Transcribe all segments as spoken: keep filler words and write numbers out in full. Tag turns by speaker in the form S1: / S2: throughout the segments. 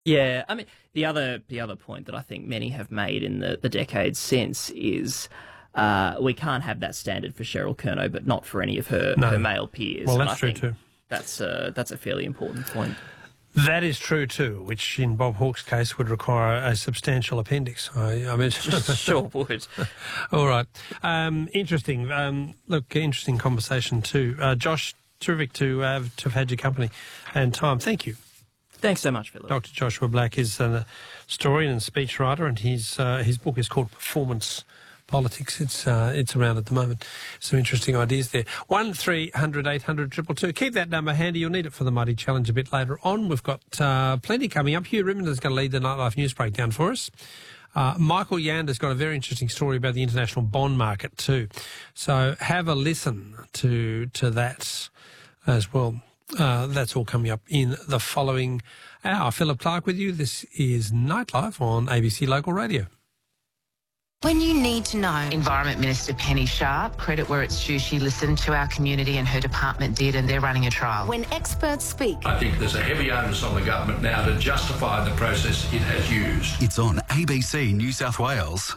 S1: Yeah, I mean, the other the other point that I think many have made in the, the decades since is uh, we can't have that standard for Cheryl Kernot, but not for any of her,
S2: No.
S1: her male peers.
S2: Well,
S1: And
S2: that's
S1: I
S2: true
S1: think
S2: too.
S1: That's a, that's a fairly important point.
S2: That is true too, which in Bob Hawke's case would require a substantial appendix. I, I mean,
S1: Sure would.
S2: All right. Um, interesting. Um, look, interesting conversation too. Uh, Josh, terrific to, have to have had your company and time. Thank you.
S1: Thanks so much, Philip.
S2: Doctor Joshua Black is a historian and speechwriter, and his uh, his book is called Performance Politics. It's uh, it's around at the moment. Some interesting ideas there. One three hundred eight hundred triple two. Keep that number handy. You'll need it for the Mighty Challenge a bit later on. We've got uh, plenty coming up. Hugh Ribbon is going to lead the Nightlife News Breakdown for us. Uh, Michael Yander's got a very interesting story about the international bond market too. So have a listen to to that as well. Uh, that's all coming up in the following hour. Philip Clark with you. This is Nightlife on A B C Local Radio.
S3: When you need to know. Environment Minister Penny Sharp, credit where it's due, she listened to our community and her department did, and they're running a trial.
S4: When experts speak.
S5: I think there's a heavy onus on the government now to justify the process it has used.
S6: It's on A B C New South Wales.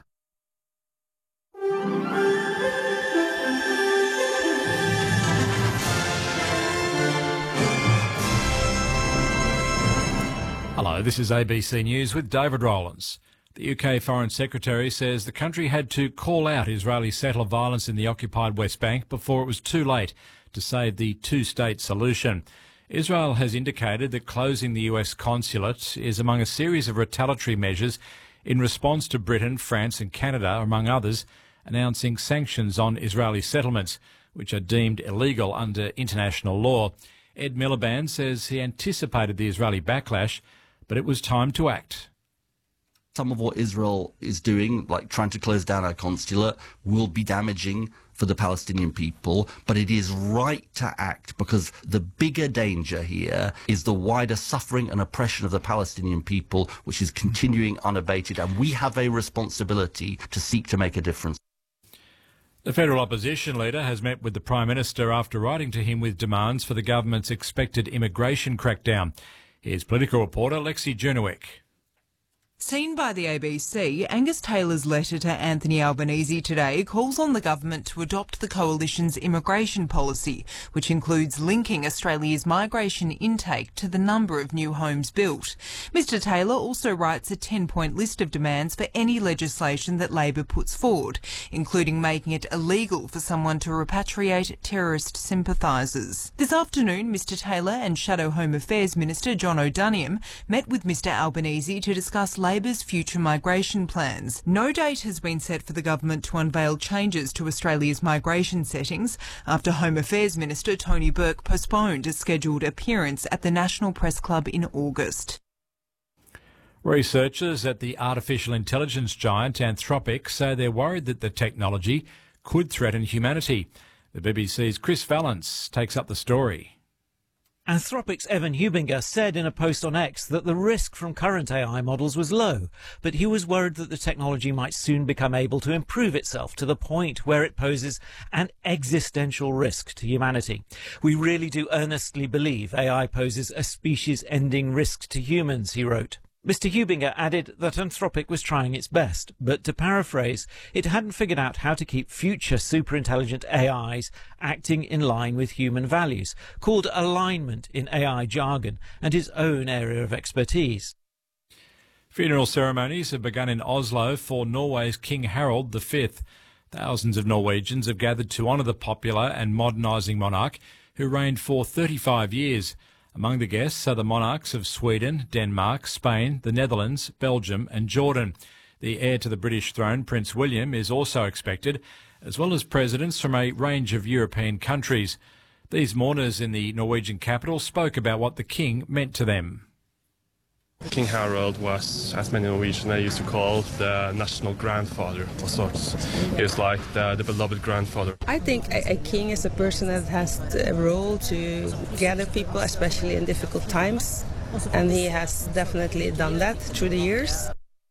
S7: Hello, this is A B C News with David Rowlands. The U K Foreign Secretary says the country had to call out Israeli settler violence in the occupied West Bank before it was too late to save the two-state solution. Israel has indicated that closing the U S consulate is among a series of retaliatory measures in response to Britain, France and Canada, among others, announcing sanctions on Israeli settlements, which are deemed illegal under international law. Ed Miliband says he anticipated the Israeli backlash, but it was time to act.
S8: Some of what Israel is doing, like trying to close down our consulate, will be damaging for the Palestinian people, but it is right to act because the bigger danger here is the wider suffering and oppression of the Palestinian people, which is continuing unabated, and we have a responsibility to seek to make a difference.
S7: The federal opposition leader has met with the Prime Minister after writing to him with demands for the government's expected immigration crackdown. Here's political reporter Lexi Jernowick.
S9: Seen by the A B C, Angus Taylor's letter to Anthony Albanese today calls on the government to adopt the coalition's immigration policy, which includes linking Australia's migration intake to the number of new homes built. Mister Taylor also writes a ten-point list of demands for any legislation that Labor puts forward, including making it illegal for someone to repatriate terrorist sympathisers. This afternoon, Mister Taylor and Shadow Home Affairs Minister John O'Doniam met with Mister Albanese to discuss Labor's future migration plans. No date has been set for the government to unveil changes to Australia's migration settings after Home Affairs Minister Tony Burke postponed a scheduled appearance at the National Press Club in August.
S7: Researchers at the artificial intelligence giant Anthropic say they're worried that the technology could threaten humanity. The B B C's Chris Valance takes up the story.
S10: Anthropic's Evan Hubinger said in a post on X that the risk from current A I models was low, but he was worried that the technology might soon become able to improve itself to the point where it poses an existential risk to humanity. We really do earnestly believe A I poses a species-ending risk to humans, he wrote. Mister Hubinger added that Anthropic was trying its best, but to paraphrase, it hadn't figured out how to keep future superintelligent A Is acting in line with human values, called alignment in A I jargon, and his own area of expertise.
S7: Funeral ceremonies have begun in Oslo for Norway's King Harald the Fifth. Thousands of Norwegians have gathered to honour the popular and modernising monarch who reigned for thirty-five years. Among the guests are the monarchs of Sweden, Denmark, Spain, the Netherlands, Belgium and Jordan. The heir to the British throne, Prince William, is also expected, as well as presidents from a range of European countries. These mourners in the Norwegian capital spoke about what the king meant to them.
S11: King Harald was, as many Norwegians used to call, the national grandfather of sorts. He was like the, the beloved grandfather.
S12: I think a, a king is a person that has a role to gather people, especially in difficult times, and he has definitely done that through the years.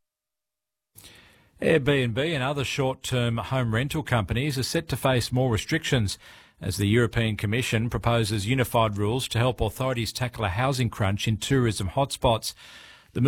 S7: Airbnb and other short-term home rental companies are set to face more restrictions as the European Commission proposes unified rules to help authorities tackle a housing crunch in tourism hotspots.